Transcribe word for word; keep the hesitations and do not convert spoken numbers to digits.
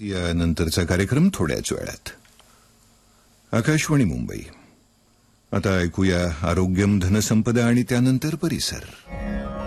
यानंतरचा कार्यक्रम थोड्याच वेळात. आकाशवाणी मुंबई. आता ऐकूया आरोग्यम धनसंपदा आणि त्यानंतर परिसर.